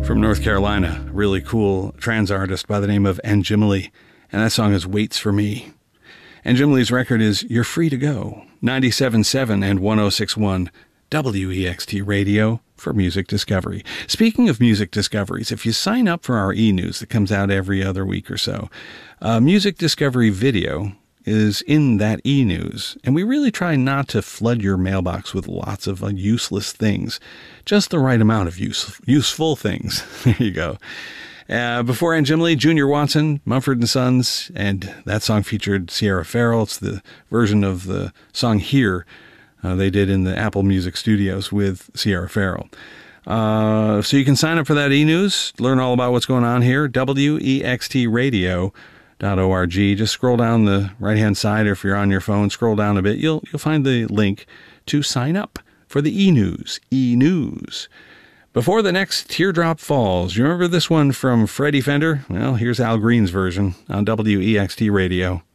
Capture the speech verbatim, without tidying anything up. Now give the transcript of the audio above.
From North Carolina, a really cool trans artist by the name of Anjimile, and that song is Waits for Me. Anjimile's record is You're Free to Go, ninety-seven point seven and one oh six point one W E X T Radio for Music Discovery. Speaking of music discoveries, if you sign up for our e-news that comes out every other week or so, uh, Music Discovery Video is in that e-news, and we really try not to flood your mailbox with lots of uh, useless things, just the right amount of use, useful things. There you go. Uh, before Anjimile, Junior Watson, Mumford and Sons, and that song featured Sierra Farrell. It's the version of the song Here uh, they did in the Apple Music Studios with Sierra Farrell. Uh, so you can sign up for that e-news, learn all about what's going on here, W E X T radio dot org. Just scroll down the right-hand side, or if you're on your phone, scroll down a bit. You'll you'll find the link to sign up for the e-news. E-news. Before the next teardrop falls, you remember this one from Freddie Fender? Well, here's Al Green's version on W E X T Radio.